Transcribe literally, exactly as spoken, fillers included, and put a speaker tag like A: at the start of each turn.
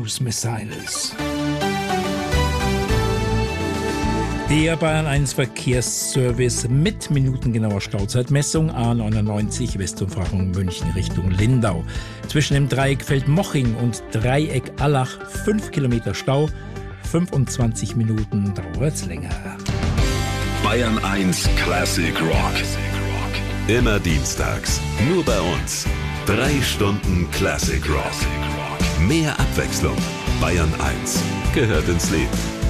A: Cruise Missiles. Der Bayern eins Verkehrsservice mit minutengenauer Stauzeitmessung A neunundneunzig Westumfahrung München Richtung Lindau. Zwischen dem Dreieck Feldmoching und Dreieck Allach fünf Kilometer Stau, fünfundzwanzig Minuten dauert's länger.
B: Bayern eins Classic Rock. Immer dienstags, nur bei uns. Drei Stunden Classic Rock. Mehr Abwechslung. Bayern eins gehört ins Leben.